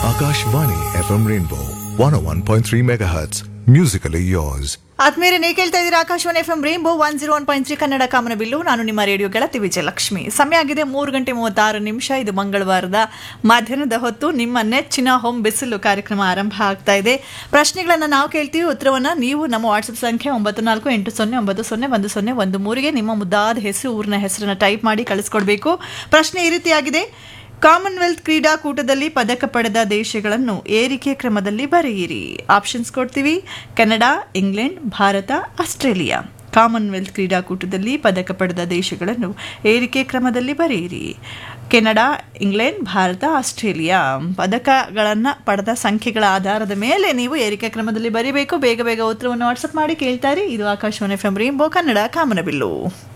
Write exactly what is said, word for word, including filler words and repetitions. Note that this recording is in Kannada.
Akashvani F M Rainbow one ಓ one point three megahertz. Musically yours. ಆದ್ಮೇಲೆ ನೀವು ಕೇಳ್ತಾ ಇದ್ದೀರಾ Akashvani F M rainbow one zero one point three Kannada ಕಾಮನಬಿಲ್ಲು. ನಾನು ನಿಮ್ಮ ರೇಡಿಯೋ ಗೆಳತಿ ವಿಜಯಲಕ್ಷ್ಮಿ. ಸಮಯ ಆಗಿದೆ ಮೂರು ಗಂಟೆ ಮೂವತ್ತಾರು ನಿಮಿಷ. ಇದು ಮಂಗಳವಾರದ ಮಧ್ಯಾಹ್ನದ ಹೊತ್ತು. ನಿಮ್ಮ ನೆಚ್ಚಿನ ಹೋಮ್ ಬಿಸಿಲು ಕಾರ್ಯಕ್ರಮ ಆರಂಭ ಆಗ್ತಾ ಇದೆ. ಪ್ರಶ್ನೆಗಳನ್ನು ನಾವು ಕೇಳ್ತೀವಿ, ಉತ್ತರವನ್ನು ನೀವು ನಮ್ಮ ವಾಟ್ಸಪ್ ಸಂಖ್ಯೆ ಒಂಬತ್ತು ನಾಲ್ಕು ಎಂಟು ಸೊನ್ನೆ ಒಂಬತ್ತು ಸೊನ್ನೆ ಒಂದು ಸೊನ್ನೆ ಒಂದು ಮೂರಿಗೆ ನಿಮ್ಮ ಮುದ್ದಾದ ಹೆಸರು, ಊರಿನ ಹೆಸರನ್ನು ಟೈಪ್ ಮಾಡಿ ಕಳಿಸ್ಕೊಡ್ಬೇಕು. ಪ್ರಶ್ನೆ ಈ ರೀತಿಯಾಗಿದೆ: ಕಾಮನ್ವೆಲ್ತ್ ಕ್ರೀಡಾಕೂಟದಲ್ಲಿ ಪದಕ ಪಡೆದ ದೇಶಗಳನ್ನು ಏರಿಕೆ ಕ್ರಮದಲ್ಲಿ ಬರೆಯಿರಿ. ಆಪ್ಷನ್ಸ್ ಕೊಡ್ತೀವಿ: Canada, England, Bharat, Australia. Commonwealth ಕ್ರೀಡಾಕೂಟದಲ್ಲಿ ಪದಕ ಪಡೆದ ದೇಶಗಳನ್ನು ಏರಿಕೆ ಕ್ರಮದಲ್ಲಿ ಬರೆಯಿರಿ. Canada, England, Bharat, Australia. ಪದಕಗಳನ್ನು ಪಡೆದ ಸಂಖ್ಯೆಗಳ ಆಧಾರದ ಮೇಲೆ ನೀವು ಏರಿಕೆ ಕ್ರಮದಲ್ಲಿ ಬರೀಬೇಕು. ಬೇಗ ಬೇಗ ಉತ್ತರವನ್ನು ವಾಟ್ಸಪ್ ಮಾಡಿ ಕೇಳ್ತಾರೆ. ಇದು Akashvani F M rainbow Kannada ಕಾಮನಬಿಲ್ಲು.